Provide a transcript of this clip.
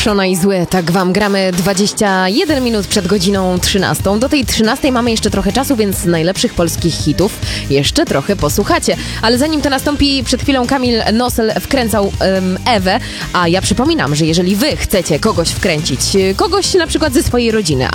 Pieprzona i złe, tak wam gramy 21 minut przed godziną 13. Do tej 13 mamy jeszcze trochę czasu, więc najlepszych polskich hitów jeszcze trochę posłuchacie. Ale zanim to nastąpi, przed chwilą Kamil Nosel wkręcał Ewę, a ja przypominam, że jeżeli wy chcecie kogoś wkręcić, kogoś na przykład ze swojej rodziny,